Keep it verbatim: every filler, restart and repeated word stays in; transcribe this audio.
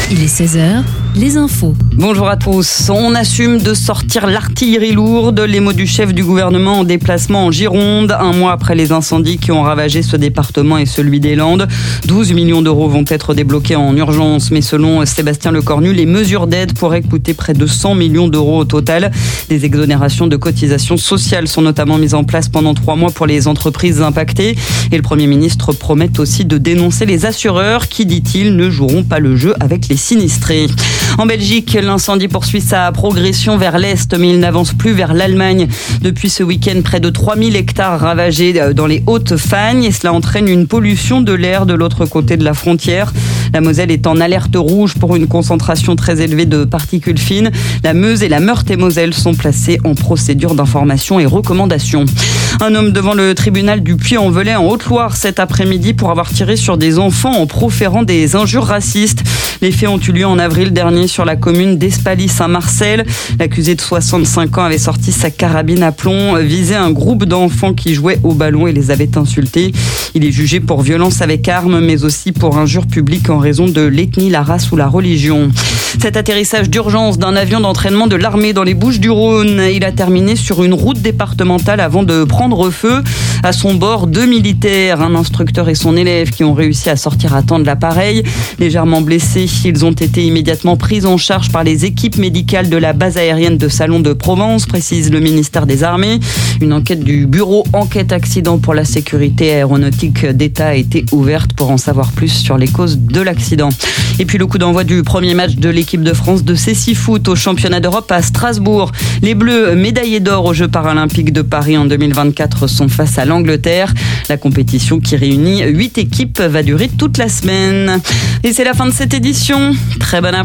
Il est seize heures, les infos. Bonjour à tous. On assume de sortir l'artillerie lourde. Les mots du chef du gouvernement en déplacement en Gironde, un mois après les incendies qui ont ravagé ce département et celui des Landes. douze millions d'euros vont être débloqués en urgence, mais selon Sébastien Lecornu, les mesures d'aide pourraient coûter près de cent millions d'euros au total. Des exonérations de cotisations sociales sont notamment mises en place pendant trois mois pour les entreprises impactées. Et le Premier ministre promet aussi de dénoncer les assureurs qui, dit-il, ne joueront pas le jeu avec les sinistrés. En Belgique, l'incendie poursuit sa progression vers l'est, mais il n'avance plus vers l'Allemagne. Depuis ce week-end, près de trois mille hectares ravagés dans les Hautes-Fagnes, et cela entraîne une pollution de l'air de l'autre côté de la frontière. La Moselle est en alerte rouge pour une concentration très élevée de particules fines. La Meuse et la Meurthe-et-Moselle sont placées en procédure d'information et recommandation. Un homme devant le tribunal du Puy-en-Velay en Haute-Loire cet après-midi pour avoir tiré sur des enfants en proférant des injures racistes. Les faits ont eu lieu en avril dernier sur la commune d'Espaly-Saint-Marcel. L'accusé de soixante-cinq ans avait sorti sa carabine à plomb, visé un groupe d'enfants qui jouaient au ballon et les avait insultés. Il est jugé pour violence avec arme, mais aussi pour injure publique en raison de l'ethnie, la race ou la religion. Cet atterrissage d'urgence d'un avion d'entraînement de l'armée dans les Bouches-du-Rhône, il a terminé sur une route départementale avant de prendre feu. À son bord, deux militaires, un instructeur et son élève qui ont réussi à sortir à temps de l'appareil. Légèrement blessés, ils ont été immédiatement pris en charge par les équipes médicales de la base aérienne de Salon de Provence, précise le ministère des Armées. Une enquête du bureau enquête accident pour la sécurité aéronautique d'État a été ouverte pour en savoir plus sur les causes de l'accident. Et puis le coup d'envoi du premier match de l'équipe de France de cécifoot au championnat d'Europe à Strasbourg. Les Bleus, médaillés d'or aux Jeux paralympiques de Paris en deux mille vingt-quatre, sont face à l'Angleterre. La compétition qui réunit huit équipes va durer toute la semaine. Et c'est la fin de cette édition. Très bon après-midi.